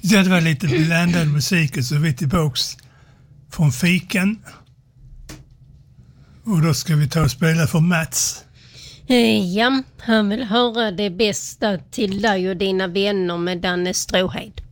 Ja, det var lite blandad musik och så är vi tillbaks från fikan. Och då ska vi ta och spela för Mats. Ja, han vill höra det bästa till dig och dina vänner med Danne Stråhed.